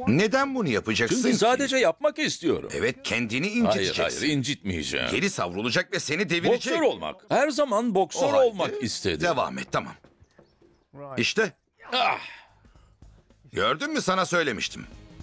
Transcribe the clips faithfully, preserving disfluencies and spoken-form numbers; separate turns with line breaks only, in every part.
Neden bunu yapacaksın
Çünkü
ki?
sadece yapmak istiyorum.
Evet, kendini
Hayır
inciteceksin.
hayır incitmeyeceğim.
Geri savrulacak ve seni devirecek.
Boksör olmak. Her zaman
O
boksör
halde
olmak istedim.
Devam et, tamam. İşte.
Ah,
Gördün mü, sana söylemiştim.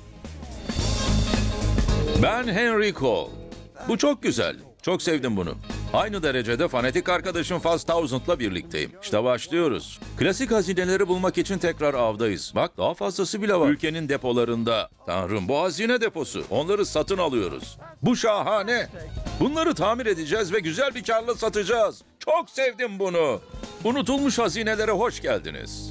ben Henry Cole. Bu çok güzel. Çok sevdim bunu. Aynı derecede fanatik arkadaşım Faz Thousand'la birlikteyim. İşte başlıyoruz. Klasik hazineleri bulmak için tekrar avdayız. Bak daha fazlası bile var. Ülkenin depolarında. Tanrım bu hazine deposu. Onları satın alıyoruz. Bu şahane. Bunları tamir edeceğiz ve güzel bir karla satacağız. Çok sevdim bunu. Unutulmuş hazinelere hoş geldiniz.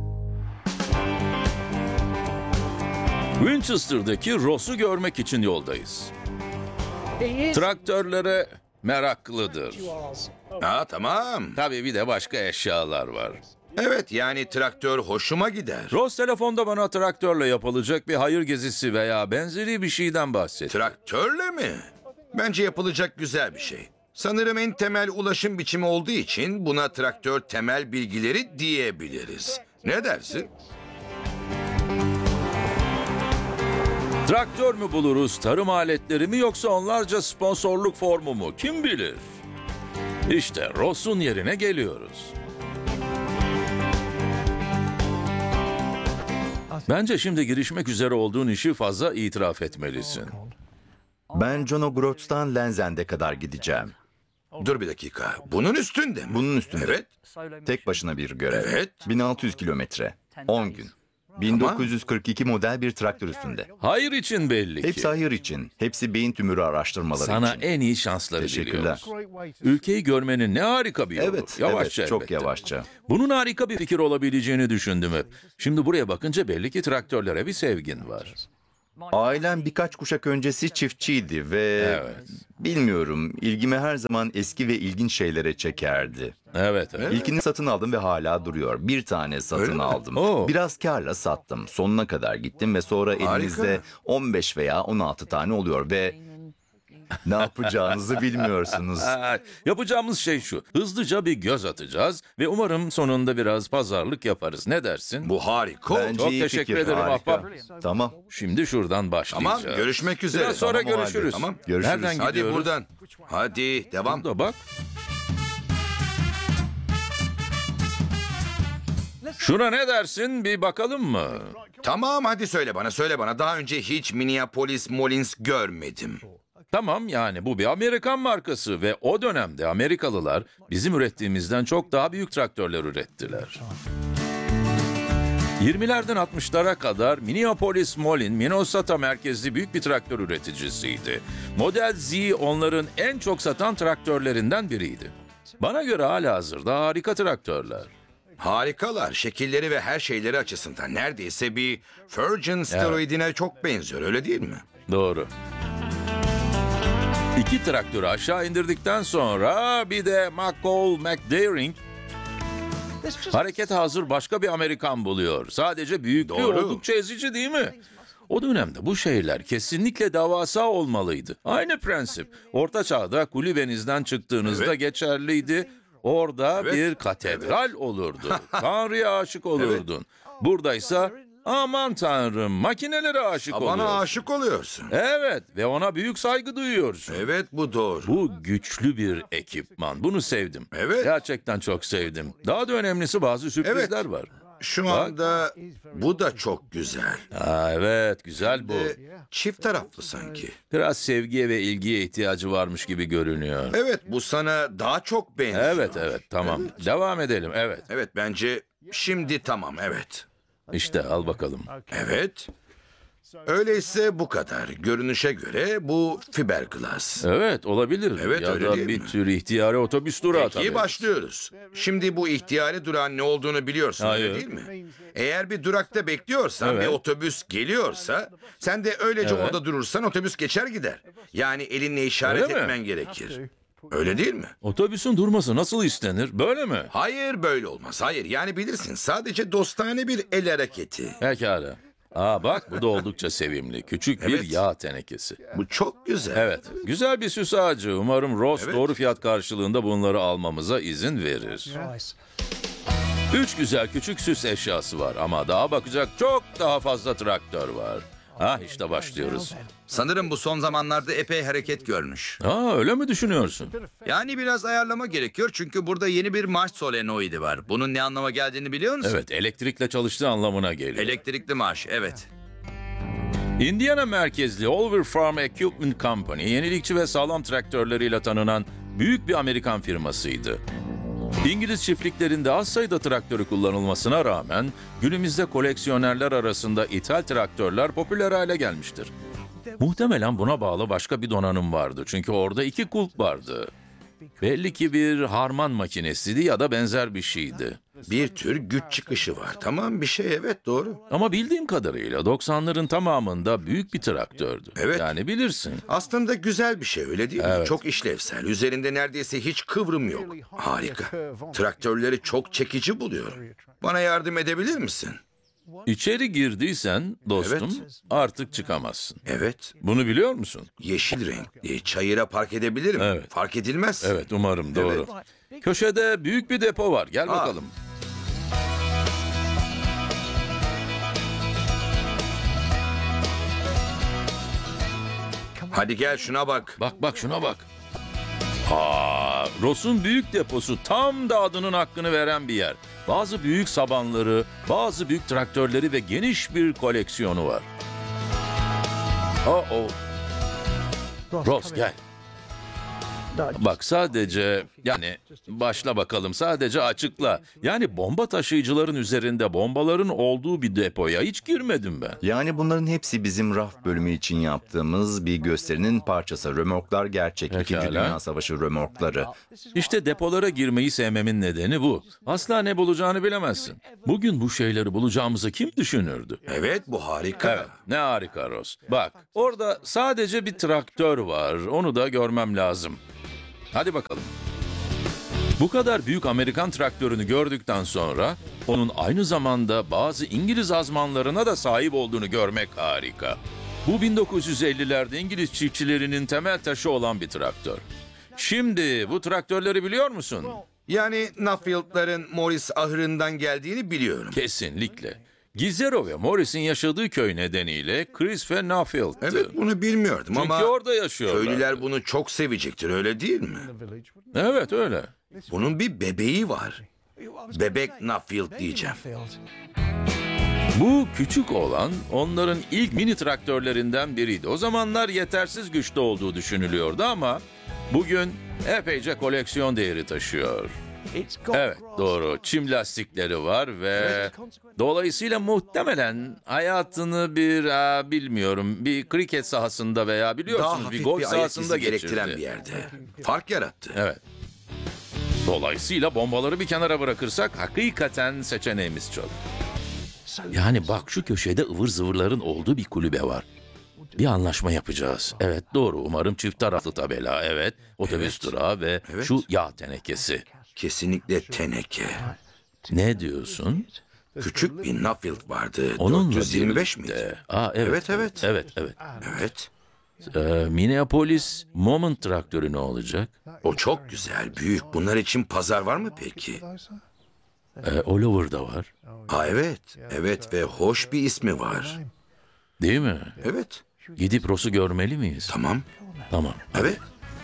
Winchester'daki Ross'u görmek için yoldayız. Traktörlere meraklıdır.
Ha, tamam.
Tabii bir de başka eşyalar var.
Evet, yani traktör hoşuma gider.
Ross telefonda bana traktörle yapılacak bir hayır gezisi veya benzeri bir şeyden bahsetti.
Traktörle mi? Bence yapılacak güzel bir şey. Sanırım en temel ulaşım biçimi olduğu için buna traktör temel bilgileri diyebiliriz. Ne dersin?
Traktör mü buluruz, tarım aletleri mi yoksa onlarca sponsorluk formu mu? Kim bilir? İşte Ross'un yerine geliyoruz. Bence şimdi girişmek üzere olduğun işi fazla itiraf etmelisin.
Ben John O'Groats'tan Lenzen'de kadar gideceğim.
Dur bir dakika. Bunun üstünde mi?
Bunun üstünde.
Evet.
Tek başına bir görev.
Evet.
bin altı yüz kilometre. on gün. bin dokuz yüz kırk iki model bir traktör üstünde.
Hayır için belli ki.
Hepsi hayır için. Hepsi beyin tümörü araştırmaları
Sana
için.
en iyi şansları
Teşekkürler.
diliyoruz. Ülkeyi görmenin ne harika bir yolu.
Evet,
Yavaşça
evet, çok
elbette.
yavaşça.
Bunun harika bir fikir olabileceğini düşündüm hep. Şimdi buraya bakınca belli ki traktörlere bir sevgin var.
Ailem birkaç kuşak öncesi çiftçiydi ve
Evet.
bilmiyorum, ilgimi her zaman eski ve ilginç şeylere çekerdi.
Evet, evet.
İlkini satın aldım ve hala duruyor. Bir tane satın
Öyle mi?
aldım.
Oo.
Biraz karla sattım. Sonuna kadar gittim ve sonra
Harika.
elinizde on beş veya on altı tane oluyor ve ne yapacağınızı bilmiyorsunuz.
Aa, yapacağımız şey şu. Hızlıca bir göz atacağız ve umarım sonunda biraz pazarlık yaparız. Ne dersin?
Bu harika.
Bence
Çok
iyi
teşekkür
fikir,
ederim
harika.
ahbap.
Tamam.
Şimdi şuradan başlayacağız.
Tamam, görüşmek üzere.
Biraz sonra
Tamam o halde,
görüşürüz.
tamam.
Görüşürüz.
Nereden
Hadi
gidiyoruz?
buradan. Hadi devam.
Burada bak. Şuna ne dersin? Bir bakalım mı?
Tamam, hadi söyle bana, söyle bana. Daha önce hiç Minneapolis Molins görmedim.
Tamam yani bu bir Amerikan markası ve o dönemde Amerikalılar bizim ürettiğimizden çok daha büyük traktörler ürettiler. yirmilerden altmışlara kadar Minneapolis Molin, Minnesota merkezli büyük bir traktör üreticisiydi. Model Z onların en çok satan traktörlerinden biriydi. Bana göre halihazırda harika traktörler.
Harikalar, şekilleri ve her şeyleri açısından neredeyse bir Virgin steroidine çok benziyor, öyle değil mi?
Doğru. İki traktörü aşağı indirdikten sonra bir de McCall McDaring harekete hazır başka bir Amerikan buluyor. Sadece büyüklüğü
Doğru.
oldukça ezici değil mi? O dönemde bu şeyler kesinlikle devasa olmalıydı. Aynı prensip. Orta çağda kulübenizden çıktığınızda
Evet.
geçerliydi. Orada
Evet,
bir katedral olurdu. Tanrı'ya aşık olurdun. Buradaysa aman tanrım makinelere aşık
Bana
oluyorsun.
aşık oluyorsun.
Evet ve ona büyük saygı duyuyorsun.
Evet, bu doğru.
Bu güçlü bir ekipman. Bunu sevdim.
Evet.
Gerçekten çok sevdim. Daha da önemlisi bazı sürprizler
Evet.
var.
Şu anda bu da çok güzel.
Aa, evet güzel bu.
E, çift taraflı sanki.
Biraz sevgiye ve ilgiye ihtiyacı varmış gibi görünüyor.
Evet, bu sana daha çok benziyor.
Evet evet tamam. Devam edelim evet.
Evet, bence şimdi tamam, evet.
İşte al bakalım.
Evet. Öyleyse bu kadar. Görünüşe göre bu fiberglass.
Evet olabilir.
Evet,
ya
öyle
da
değil
bir
mi?
tür ihtiyari otobüs durağı
Peki
tabii.
başlıyoruz. Şimdi bu ihtiyari durağın ne olduğunu biliyorsun, öyle
Hayır.
değil mi? Eğer bir durakta bekliyorsan
Evet.
ve otobüs geliyorsa, sen de öylece
Evet.
orada durursan otobüs geçer gider. Yani elinle işaret
Öyle mi?
etmen gerekir. Öyle değil mi?
Otobüsün durması nasıl istenir? Böyle mi?
Hayır, böyle olmaz. Hayır, yani bilirsin, sadece dostane bir el hareketi.
Pekala. Aa bak bu da oldukça sevimli. Küçük bir
Evet.
yağ tenekesi.
Bu çok güzel.
Evet. Güzel bir süs ağacı. Umarım Ross
Evet.
doğru fiyat karşılığında bunları almamıza izin verir. Üç güzel küçük süs eşyası var ama daha bakacak çok daha fazla traktör var. Ah işte başlıyoruz.
Sanırım bu son zamanlarda epey hareket görmüş.
Aa öyle mi düşünüyorsun?
Yani biraz ayarlama gerekiyor çünkü burada yeni bir marş solenoidi var. Bunun ne anlama geldiğini biliyor musun?
Evet, elektrikle çalıştığı anlamına geliyor.
Elektrikli marş, evet.
Indiana merkezli Oliver Farm Equipment Company, yenilikçi ve sağlam traktörleriyle tanınan büyük bir Amerikan firmasıydı. İngiliz çiftliklerinde az sayıda traktörü kullanılmasına rağmen günümüzde koleksiyonerler arasında ithal traktörler popüler hale gelmiştir. Muhtemelen buna bağlı başka bir donanım vardı çünkü orada iki kulp vardı. Belli ki bir harman makinesiydi ya da benzer bir şeydi.
Bir tür güç çıkışı var. Tamam, bir şey, evet, doğru.
Ama bildiğim kadarıyla doksanların tamamında büyük bir traktördü.
Evet.
Yani bilirsin.
Aslında güzel bir şey, öyle değil mi?
Evet.
Çok işlevsel. Üzerinde neredeyse hiç kıvrım yok. Harika. Traktörleri çok çekici buluyorum. Bana yardım edebilir misin?
İçeri girdiysen dostum
Evet.
artık çıkamazsın.
Evet.
Bunu biliyor musun?
Yeşil renkli. Çayıra park edebilirim.
Evet.
Fark edilmez.
Evet umarım doğru. Köşede büyük bir depo var. Gel bakalım.
Hadi gel şuna bak.
Bak bak şuna bak. Aa, Ross'un büyük deposu tam da adının hakkını veren bir yer. Bazı büyük sabanları, bazı büyük traktörleri ve geniş bir koleksiyonu var. Oh oh. Ross gel. Bak sadece yani başla bakalım sadece açıkla. Yani bomba taşıyıcıların üzerinde bombaların olduğu bir depoya hiç girmedim ben.
Yani bunların hepsi bizim raf bölümü için yaptığımız bir gösterinin parçası. Römorklar gerçek.
Pekala.
İkinci Dünya Savaşı römorkları.
İşte depolara girmeyi sevmemin nedeni bu. Asla ne bulacağını bilemezsin. Bugün bu şeyleri bulacağımızı kim düşünürdü?
Evet, bu harika.
Evet, ne harika Ross. Bak, orada sadece bir traktör var. Onu da görmem lazım. Hadi bakalım. Bu kadar büyük Amerikan traktörünü gördükten sonra onun aynı zamanda bazı İngiliz azmanlarına da sahip olduğunu görmek harika. Bu bin dokuz yüz ellilerde İngiliz çiftçilerinin temel taşı olan bir traktör. Şimdi bu traktörleri biliyor musun?
Yani Nuffield'ların Morris ahırından geldiğini biliyorum.
Kesinlikle. Gizero ve Morris'in yaşadığı köy nedeniyle Chris ve Nuffield'tı.
Evet, bunu bilmiyordum
Çünkü
ama
orada yaşıyorlar.
köylüler bunu çok sevecektir, öyle değil mi?
Evet öyle.
Bunun bir bebeği var. Bebek Nuffield diyeceğim.
Bu küçük olan onların ilk mini traktörlerinden biriydi. O zamanlar yetersiz güçte olduğu düşünülüyordu ama bugün epeyce koleksiyon değeri taşıyor. Evet doğru, çim lastikleri var ve dolayısıyla muhtemelen hayatını bir aa, bilmiyorum bir kriket sahasında veya
Daha
biliyorsunuz bir
hafif
golf
bir ayak
sahasında
izi gerektiren bir
geçirdi.
yerde. Fark yarattı.
Evet. Dolayısıyla bombaları bir kenara bırakırsak hakikaten seçeneğimiz çok. Yani bak şu köşede ıvır zıvırların olduğu bir kulübe var. Bir anlaşma yapacağız. Evet doğru umarım çift taraflı tabela. Evet otobüs
Evet.
durağı ve
Evet.
şu yağ tenekesi.
Kesinlikle teneke.
Ne diyorsun?
Küçük bir Nuffield vardı.
Onunla
dört yüz yirmi beş
birlikte.
miydi?
Aa, evet,
Evet, evet.
Evet, evet.
Evet.
Ee, Minneapolis Moment traktörü ne olacak?
O çok güzel, büyük. Bunlar için pazar var mı peki?
Ee, Oliver'da var.
Ha evet. Evet ve hoş bir ismi var.
Değil mi?
Evet.
Gidip Ross'u görmeli miyiz?
Tamam.
Tamam.
Evet.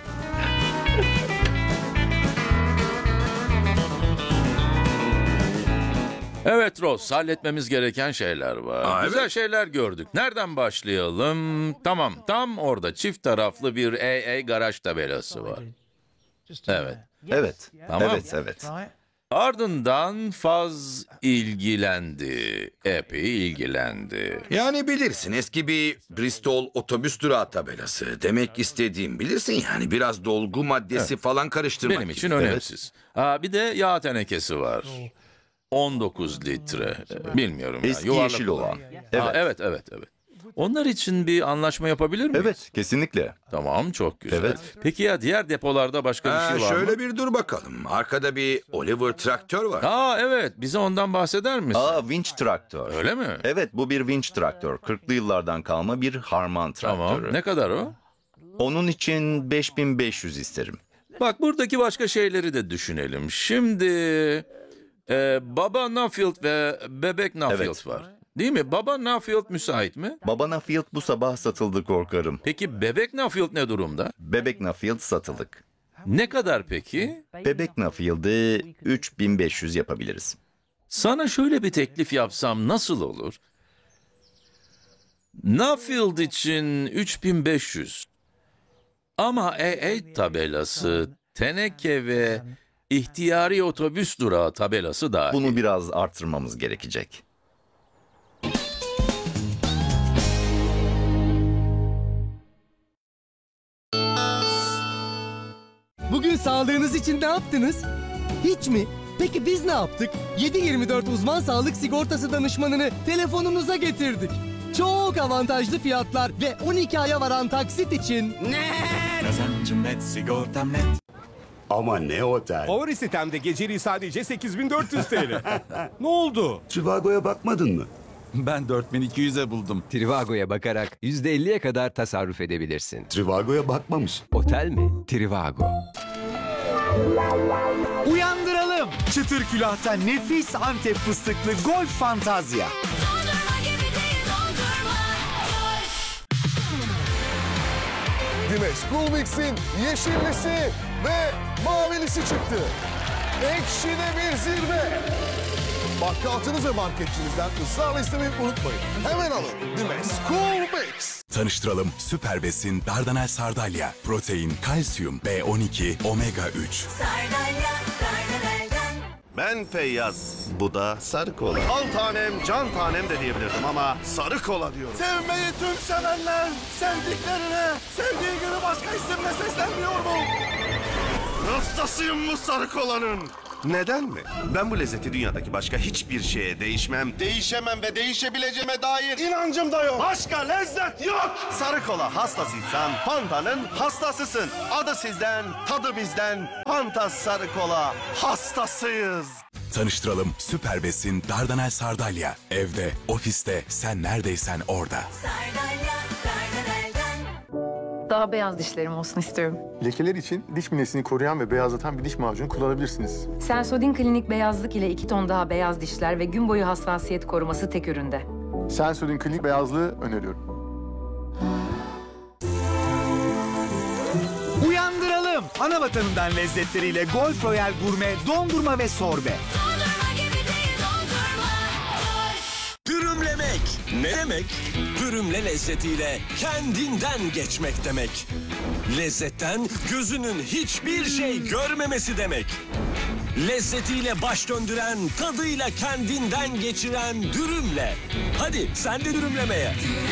Evet Ross, halletmemiz gereken şeyler var.
Aa,
Güzel
evet.
şeyler gördük. Nereden başlayalım? Tamam, tam orada çift taraflı bir A A garaj tabelası var. Evet.
Evet.
Tamam.
Evet, evet.
Ardından Faz ilgilendi. Epey ilgilendi.
Yani bilirsin, eski bir Bristol otobüs durağı tabelası. Demek istediğim, bilirsin yani biraz dolgu maddesi falan karıştırmak
Benim için
gibi.
önemsiz. Ha, bir de yağ tenekesi var. on dokuz litre. Ee, Bilmiyorum ya.
Eski
yuvarlak
yeşil olan.
Evet.
Evet.
evet, evet, evet. Onlar için bir anlaşma yapabilir miyiz?
Evet, kesinlikle.
Tamam, çok güzel.
Evet.
Peki ya diğer depolarda başka
Ha,
bir şey var
şöyle
mı?
bir dur bakalım. Arkada bir Oliver traktör var.
Aa evet, bize ondan bahseder misin?
Aa, vinç traktör.
Öyle mi?
Evet, bu bir vinç traktör. kırklı yıllardan kalma bir harman traktörü.
Tamam. Ne kadar o?
Onun için beş bin beş yüz isterim.
Bak buradaki başka şeyleri de düşünelim. Şimdi e, baba Nuffield ve bebek Nuffield
Evet.
var. Değil mi? Baba Nuffield müsait mi?
Baba Nuffield bu sabah satıldı korkarım.
Peki bebek Nuffield ne durumda?
Bebek Nuffield satılık.
Ne kadar peki?
Bebek Nuffield'ı üç bin beş yüz yapabiliriz.
Sana şöyle bir teklif yapsam nasıl olur? Nuffield için üç bin beş yüz. Ama E A tabelası, teneke ve ihtiyari otobüs durağı tabelası dahil.
Bunu biraz artırmamız gerekecek.
Bugün sağlığınız için ne yaptınız? Hiç mi? Peki biz ne yaptık? yedi yirmi dört uzman sağlık sigortası danışmanını telefonunuza getirdik. Çok avantajlı fiyatlar ve on iki aya varan taksit için
Kazancım net, sigortam net.
Ama ne otel?
Favori sitemde geceliği sadece sekiz bin dört yüz T L. Ne oldu?
Trivago'ya bakmadın mı?
Ben dört bin iki yüze buldum.
Trivago'ya bakarak yüzde elliye kadar tasarruf edebilirsin.
Trivago'ya bakmamış.
Otel mi? Trivago.
Uyandıralım. Çıtır külahta nefis Antep fıstıklı Golf Fantazya.
Dimes Cool Mix'in yeşillisi ve mavilisi çıktı. Ekşide bir zirve. Bakkalcınız ve marketçinizden ısrarla istemeyi unutmayın. Hemen alın Dimes Cool Mix.
Tanıştıralım Süper Besin Dardanel Sardalya. Protein, kalsiyum, B on iki, omega üç.
Ben Feyyaz. Bu da sarı kola. Al tanem, can tanem de diyebilirdim ama sarı kola diyorum. Sevmeyi tüm sevenler, sevdiklerine, sevdiği günü başka isimle seslenmiyor mu? Hastasıyım bu sarı kolanın. Neden mi? Ben bu lezzeti dünyadaki başka hiçbir şeye değişmem, değişemem ve değişebileceğime dair inancım da yok. Başka lezzet yok. Sarı kola hastasıysan Fanta'nın hastasısın. Adı sizden, tadı bizden. Fanta sarı kola hastasıyız.
Tanıştıralım Süper Besin Dardanel Sardalya. Evde, ofiste, sen neredeysen orada.
Daha beyaz dişlerim olsun istiyorum.
Lekeler için diş minesini koruyan ve beyazlatan bir diş macunu kullanabilirsiniz.
Sensodyne Klinik beyazlık ile iki ton daha beyaz dişler ve gün boyu hassasiyet koruması tek üründe.
Sensodyne Klinik beyazlığı öneriyorum.
Uyandıralım. Ana vatanından lezzetleriyle Golf Royal Gurme, dondurma ve sorbe.
Dürümlemek. Ne demek? Dürümle lezzetiyle kendinden geçmek demek. Lezzetten gözünün hiçbir şey görmemesi demek. Lezzetiyle baş döndüren, tadıyla kendinden geçiren dürümle. Hadi sen de dürümlemeye.